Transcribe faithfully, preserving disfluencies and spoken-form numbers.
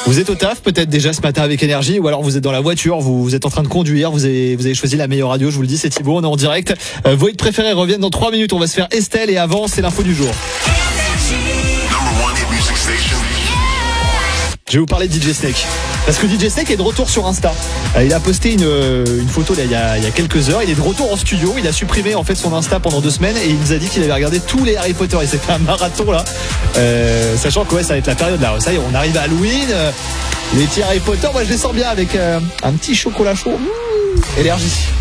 Vous êtes au taf peut-être déjà ce matin avec énergie, ou alors vous êtes dans la voiture, vous, vous êtes en train de conduire, vous avez, vous avez choisi la meilleure radio, je vous le dis, c'est Thibaut, on est en direct. Euh, vos hits préférés reviennent dans trois minutes, on va se faire Estelle et avant c'est l'info du jour. Je vais vous parler de D J Snake. Parce que D J Snake est de retour sur Insta. Euh, il a posté une, une photo là, il, y a, il y a quelques heures. Il est de retour en studio. Il a supprimé en fait son Insta pendant deux semaines et il nous a dit qu'il avait regardé tous les Harry Potter. Il s'est fait un marathon là. Euh, sachant que ouais, ça va être la période là. Ça y est, on arrive à Halloween. Euh, les petits Harry Potter, moi je les sens bien avec euh, un petit chocolat chaud. Mmh, énergie.